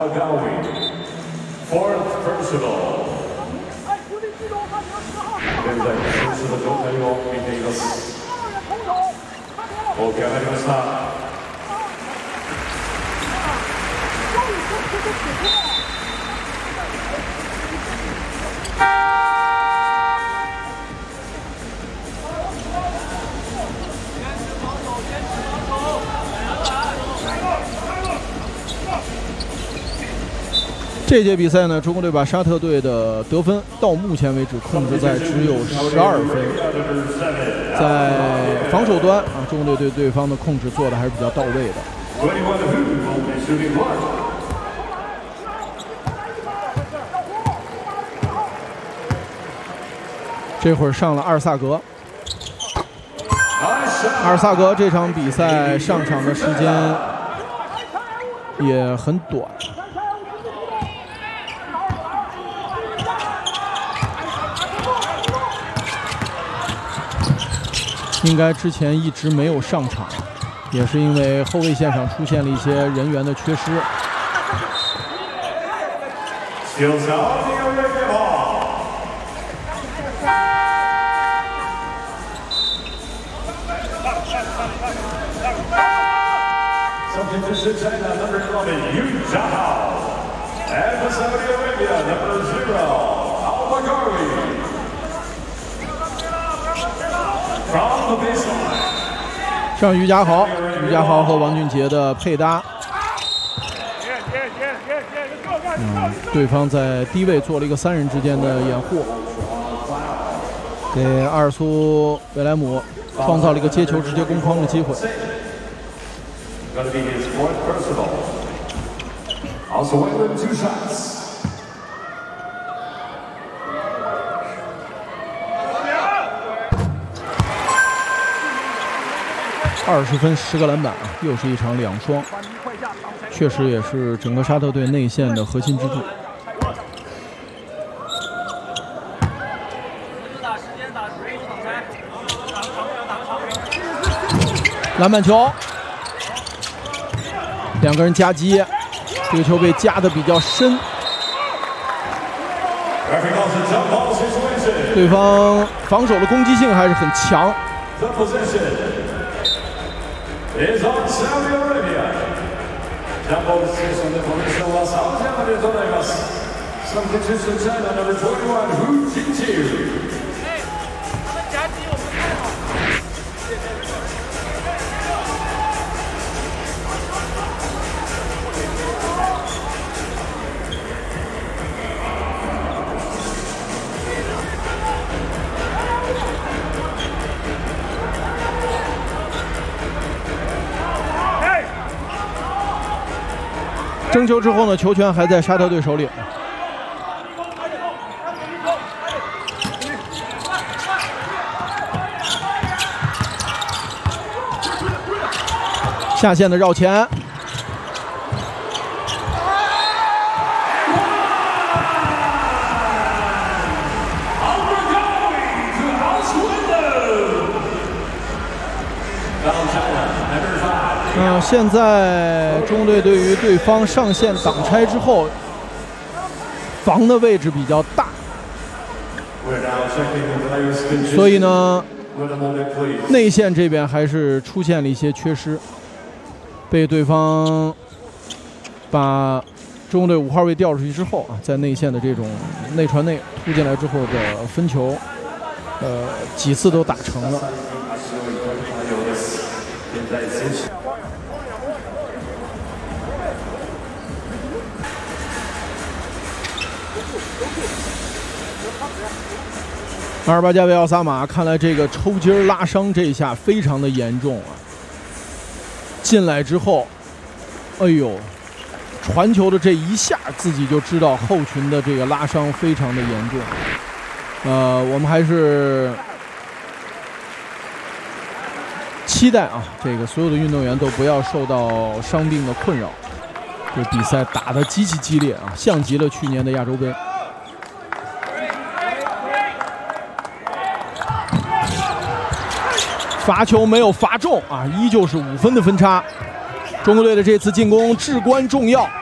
Fourth personal。現在選手の状態を見ています。起き上がりました。 这届比赛呢，中国队把沙特队的得分到目前为止控制在只有12分，在防守端啊，中国队对对方的控制做的还是比较到位的。这会儿上了阿尔萨格，阿尔萨格这场比赛上场的时间也很短。应该之前一直没有上场，也是因为后卫线上出现了一些人员的缺失。上于家豪和王俊杰的配搭，对方在低位做了一个3人之间的掩护，给阿尔苏维莱姆创造了一个接球直接攻框的机会。20分10个篮板，又是一场2双，确实也是整个沙特队内线的核心支柱。篮板球，两个人夹击，这个球被夹得比较深，对方防守的攻击性还是很强。 is on Saudi Arabia。ジャンボールステーションでポジションはサウジアラビアとなります。Some contestant China number 21 Hu Jinqiu。 争球之后呢，球权还在沙特队手里。下线的绕前，现在中队对于对方上线挡拆之后，防的位置比较大，所以呢，内线这边还是出现了一些缺失，被对方把中队5号位调出去之后啊，在内线的这种内传内突进来之后的分球，几次都打成了。阿尔巴加维奥萨马，看来这个抽筋拉伤这一下非常的严重啊！进来之后，哎呦，传球的这一下自己就知道后群的这个拉伤非常的严重。我们还是期待啊，这个所有的运动员都不要受到伤病的困扰。这比赛打得极其激烈啊，像极了去年的亚洲杯。罚球没有罚中啊，依旧是5分的分差。中国队的这次进攻至关重要。